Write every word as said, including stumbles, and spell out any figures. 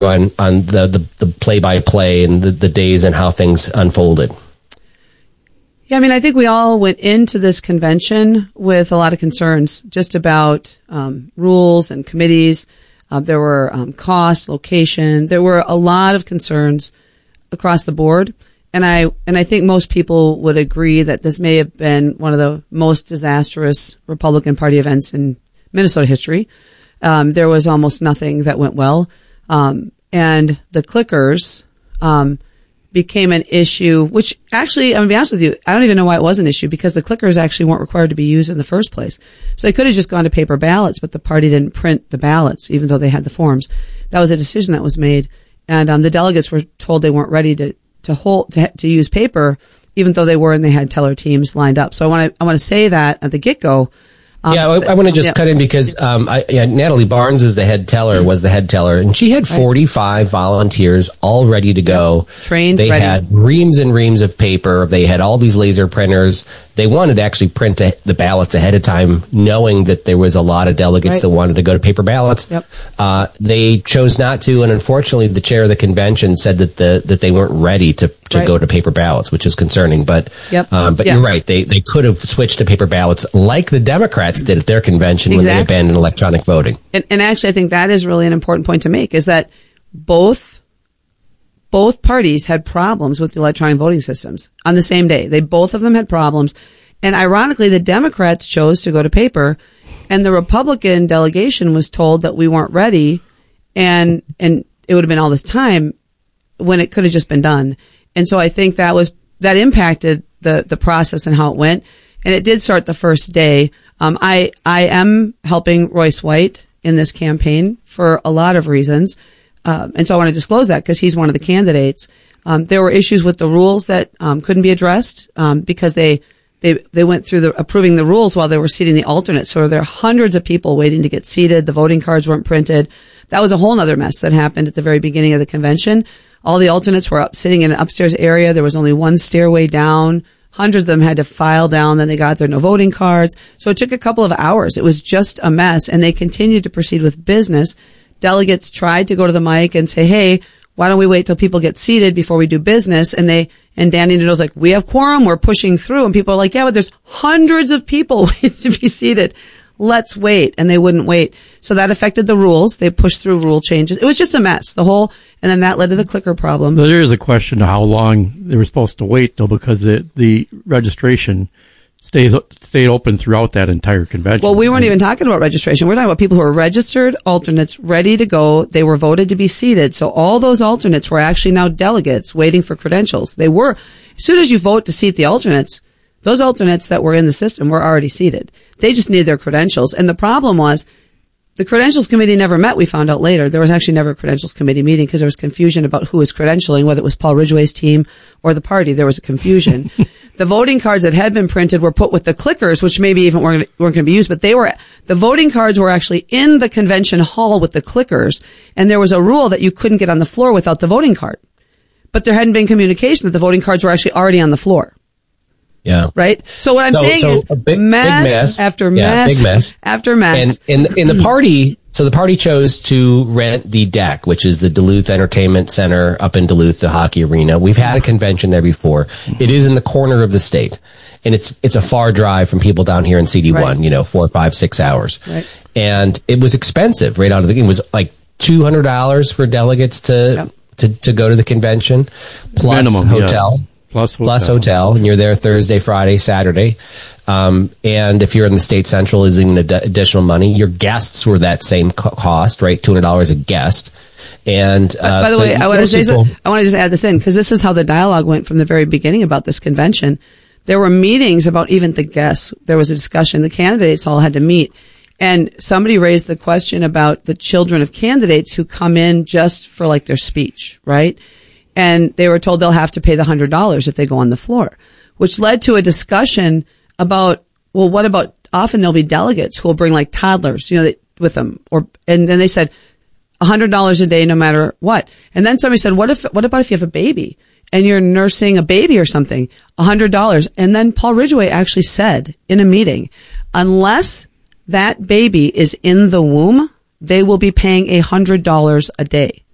on, on the, the, the play-by-play and the, the days and how things unfolded? Yeah, I mean, I think we all went into this convention with a lot of concerns just about um, rules and committees. Uh, there were um, costs, location. There were a lot of concerns across the board. And I and I think most people would agree that this may have been one of the most disastrous Republican Party events in Minnesota history. Um, there was almost nothing that went well. Um, and the clickers um, became an issue, which actually, I'm going to be honest with you, I don't even know why it was an issue, because the clickers actually weren't required to be used in the first place. So they could have just gone to paper ballots, but the party didn't print the ballots, even though they had the forms. That was a decision that was made. And um, the delegates were told they weren't ready to to hold to, to use paper, even though they were, and they had teller teams lined up. So I want to I want to say that at the get go. Um, yeah, I, I want to just yeah. cut in because um, I, yeah, Natalie Barnes is the head teller, was the head teller, and she had forty-five right. volunteers all ready to go. Yep. Trained, They ready. had reams and reams of paper. They had all these laser printers. They wanted to actually print the ballots ahead of time, knowing that there was a lot of delegates right. that wanted to go to paper ballots. Yep. Uh, they chose not to, and unfortunately, the chair of the convention said that the that they weren't ready to, to right. go to paper ballots, which is concerning. But yep. um, but yeah. you're right. They they could have switched to paper ballots like the Democrats did at their convention exactly. when they abandoned electronic voting. And, and actually, I think that is really an important point to make, is that both both parties had problems with the electronic voting systems on the same day. They both of them had problems. And ironically, the Democrats chose to go to paper, and the Republican delegation was told that we weren't ready, and and it would have been all this time when it could have just been done. And so I think that was that impacted the the process and how it went. And it did start the first day. Um, I I am helping Royce White in this campaign for a lot of reasons, um, and so I want to disclose that because he's one of the candidates. Um, there were issues with the rules that um, couldn't be addressed um, because they. They they went through the approving the rules while they were seating the alternates. So there are hundreds of people waiting to get seated. The voting cards weren't printed. That was a whole other mess that happened at the very beginning of the convention. All the alternates were up, sitting in an upstairs area. There was only one stairway down. Hundreds of them had to file down. Then they got their no voting cards. So it took a couple of hours. It was just a mess. And they continued to proceed with business. Delegates tried to go to the mic and say, hey, why don't we wait till people get seated before we do business? And they, and Danny Nadeau's like, we have quorum, we're pushing through. And people are like, yeah, but there's hundreds of people waiting to be seated. Let's wait. And they wouldn't wait. So that affected the rules. They pushed through rule changes. It was just a mess, the whole, and then that led to the clicker problem. There is a question of how long they were supposed to wait, though, because the, the registration stays stayed open throughout that entire convention. Well, we weren't even talking about registration. We're talking about people who are registered, alternates, ready to go. They were voted to be seated. So all those alternates were actually now delegates waiting for credentials. They were, as soon as you vote to seat the alternates, those alternates that were in the system were already seated. They just needed their credentials. And the problem was, the credentials committee never met, we found out later. There was actually never a credentials committee meeting because there was confusion about who was credentialing, whether it was Paul Ridgway's team or the party. There was a confusion. The voting cards that had been printed were put with the clickers, which maybe even weren't, weren't going to be used, but they were, the voting cards were actually in the convention hall with the clickers, and there was a rule that you couldn't get on the floor without the voting card. But there hadn't been communication that the voting cards were actually already on the floor. Yeah. Right? So what I'm so, saying so is a big, mess, big mess after yeah, mess, big mess after mess. And in, in the party, so the party chose to rent the deck, which is the Duluth Entertainment Center up in Duluth, the hockey arena. We've had a convention there before. It is in the corner of the state. And it's, it's a far drive from people down here in C D one, right. you know, four, five, six hours. Right. And it was expensive right out of the game. It was like two hundred dollars for delegates to, yep. to, to go to the convention, plus Minimum, hotel. Yes. Plus hotel. Plus hotel, and you're there Thursday, Friday, Saturday. Um, and if you're in the state central, is even ad- additional money. Your guests were that same co- cost, right? two hundred dollars a guest. And, uh, by the so way, I want to say, people- so, I want to just add this in because this is how the dialogue went from the very beginning about this convention. There were meetings about even the guests. There was a discussion. The candidates all had to meet. And somebody raised the question about the children of candidates who come in just for like their speech, right? And they were told they'll have to pay the one hundred dollars if they go on the floor, which led to a discussion about, well, what about, often there'll be delegates who will bring like toddlers, you know, with them, or, and then they said one hundred dollars a day no matter what. And then somebody said, what if, what about if you have a baby and you're nursing a baby or something? one hundred dollars. And then Paul Ridgway actually said in a meeting, unless that baby is in the womb, they will be paying one hundred dollars a day.